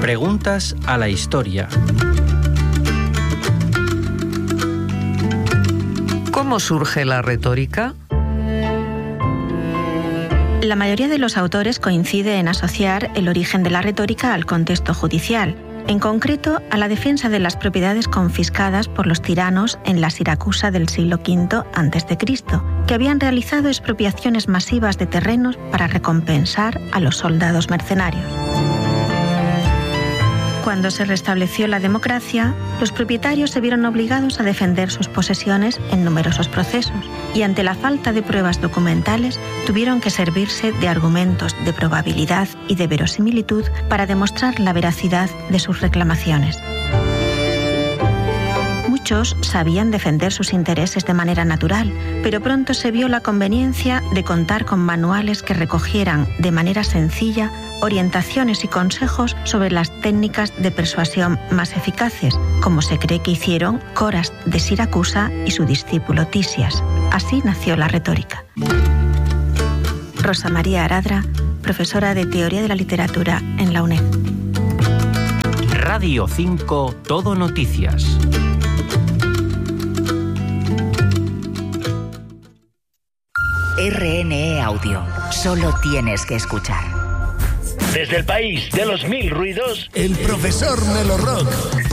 Preguntas a la historia. ¿Cómo surge la retórica? La mayoría de los autores coincide en asociar el origen de la retórica al contexto judicial, en concreto a la defensa de las propiedades confiscadas por los tiranos en la Siracusa del siglo V a.C., que habían realizado expropiaciones masivas de terrenos para recompensar a los soldados mercenarios. Cuando se restableció la democracia, los propietarios se vieron obligados a defender sus posesiones en numerosos procesos y ante la falta de pruebas documentales tuvieron que servirse de argumentos de probabilidad y de verosimilitud para demostrar la veracidad de sus reclamaciones. Muchos sabían defender sus intereses de manera natural, pero pronto se vio la conveniencia de contar con manuales que recogieran de manera sencilla orientaciones y consejos sobre las técnicas de persuasión más eficaces, como se cree que hicieron Coras de Siracusa y su discípulo Tisias. Así nació la retórica. Rosa María Aradra, profesora de Teoría de la Literatura en la UNED. Radio 5 Todo Noticias. RNE Audio. Solo tienes que escuchar. Desde el país de los mil ruidos, el profesor Melo Rock